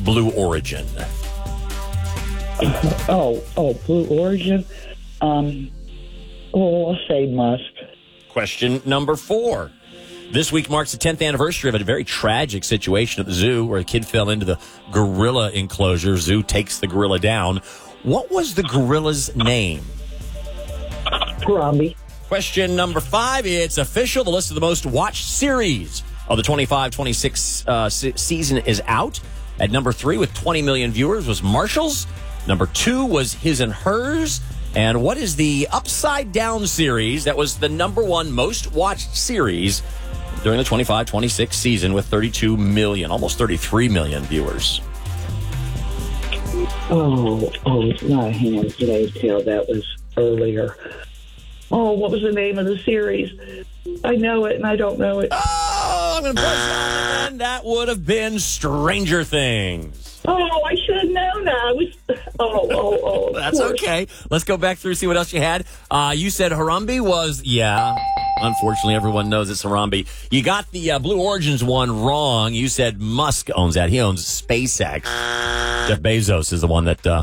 Blue Origin? Blue Origin. I'll say Musk. Question number 4. This week marks the 10th anniversary of a very tragic situation at the zoo where a kid fell into the gorilla enclosure. Zoo takes the gorilla down. What was the gorilla's name? Harambe. Question number 5. It's official. The list of the most watched series of the 25-26 season is out. At number 3 with 20 million viewers was Marshalls. Number 2 was His and Hers. And what is the Upside Down series that was the number 1 most watched series during the 25-26 season with 32 million, almost 33 million viewers? It's not Handmaid's Tale. That was earlier. What was the name of the series? I know it, and I don't know it. I'm going to press that, and that would have been Stranger Things. I should have known that. That's okay. Let's go back through, see what else you had. You said Harambe was, unfortunately, everyone knows it's Harambe. You got the Blue Origins one wrong. You said Musk owns that. He owns SpaceX. Jeff Bezos is the one that...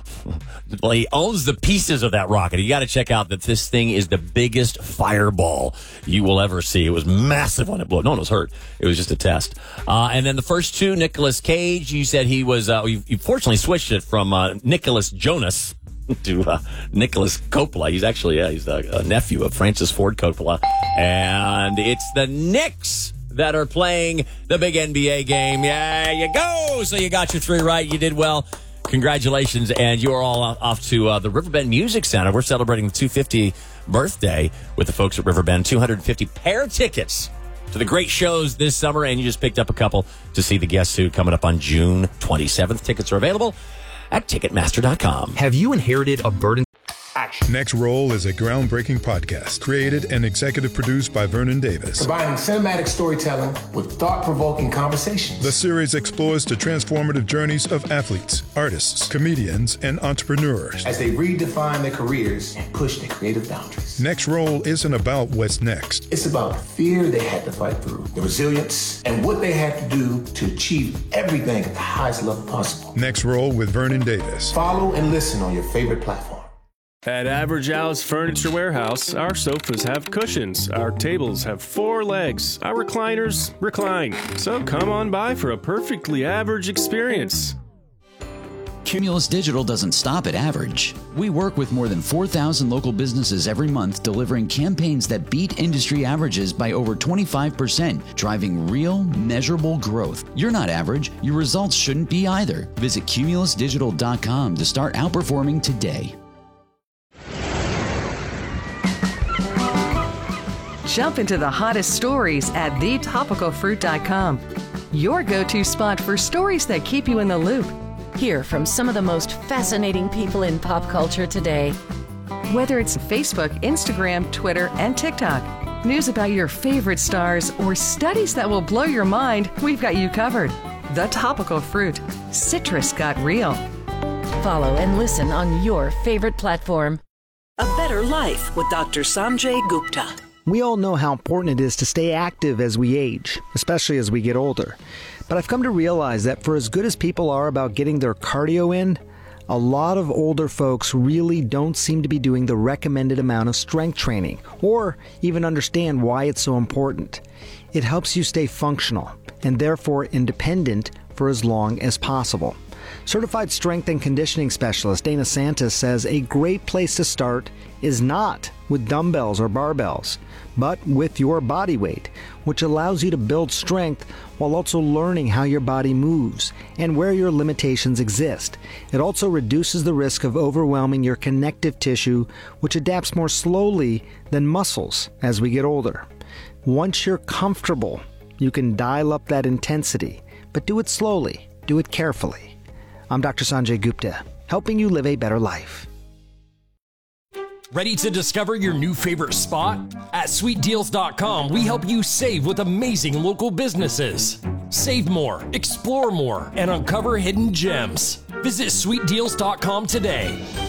he owns the pieces of that rocket. You got to check out that this thing is the biggest fireball you will ever see. It was massive when it blew. No one was hurt. It was just a test. And then the first 2, Nicolas Cage, you said he was, you fortunately switched it from Nicholas Jonas to Nicholas Coppola. He's actually, he's the nephew of Francis Ford Coppola. And it's the Knicks that are playing the big NBA game. Yeah, you go. So you got your 3 right. You did well. Congratulations, and you are all off to the Riverbend Music Center. We're celebrating the 250 birthday with the folks at Riverbend. 250 pair tickets to the great shows this summer, and you just picked up a couple to see the Guess Who coming up on June 27th. Tickets are available at Ticketmaster.com. Have you inherited a burden? Action. Next Roll is a groundbreaking podcast created and executive produced by Vernon Davis. Combining cinematic storytelling with thought-provoking conversations. The series explores the transformative journeys of athletes, artists, comedians, and entrepreneurs as they redefine their careers and push their creative boundaries. Next Roll isn't about what's next. It's about the fear they had to fight through, the resilience, and what they had to do to achieve everything at the highest level possible. Next Roll with Vernon Davis. Follow and listen on your favorite platform. At Average Al's Furniture Warehouse, our sofas have cushions, our tables have 4 legs, our recliners recline. So come on by for a perfectly average experience. Cumulus Digital doesn't stop at average. We work with more than 4,000 local businesses every month, delivering campaigns that beat industry averages by over 25%, driving real, measurable growth. You're not average. Your results shouldn't be either. Visit cumulusdigital.com to start outperforming today. Jump into the hottest stories at thetopicalfruit.com. Your go-to spot for stories that keep you in the loop. Hear from some of the most fascinating people in pop culture today. Whether it's Facebook, Instagram, Twitter, and TikTok, news about your favorite stars, or studies that will blow your mind, we've got you covered. The Topical Fruit. Citrus got real. Follow and listen on your favorite platform. A Better Life with Dr. Sanjay Gupta. We all know how important it is to stay active as we age, especially as we get older. But I've come to realize that for as good as people are about getting their cardio in, a lot of older folks really don't seem to be doing the recommended amount of strength training, or even understand why it's so important. It helps you stay functional, and therefore independent for as long as possible. Certified strength and conditioning specialist Dana Santos says a great place to start is not with dumbbells or barbells, but with your body weight, which allows you to build strength while also learning how your body moves and where your limitations exist. It also reduces the risk of overwhelming your connective tissue, which adapts more slowly than muscles as we get older. Once you're comfortable, you can dial up that intensity, but do it slowly, do it carefully. I'm Dr. Sanjay Gupta, helping you live a better life. Ready to discover your new favorite spot? At SweetDeals.com, we help you save with amazing local businesses. Save more, explore more, and uncover hidden gems. Visit SweetDeals.com today.